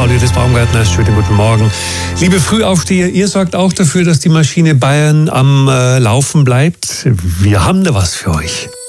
Paulides Baumgartner, schönen guten Morgen. Liebe Frühaufsteher, ihr sorgt auch dafür, dass die Maschine Bayern am Laufen bleibt. Wir haben da was für euch.